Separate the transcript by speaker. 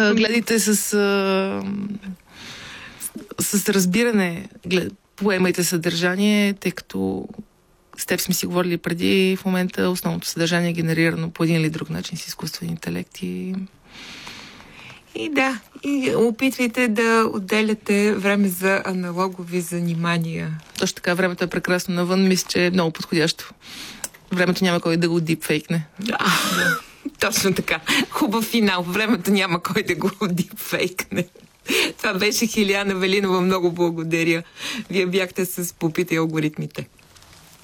Speaker 1: гледайте с разбиране, поемайте съдържание, тъй като с теб сме си говорили преди, в момента основното съдържание е генерирано по един или друг начин с изкуствен интелект и
Speaker 2: опитвайте да отделяте време за аналогови занимания.
Speaker 1: Точно така, времето е прекрасно навън, мисля, че е много подходящо. Времето няма кой да го дипфейкне.
Speaker 2: Точно така. Хубав финал. Времето няма кой да го дипфейкне. Това беше Хилияна Велинова. Много благодаря. Вие бяхте с Попитай алгоритмите.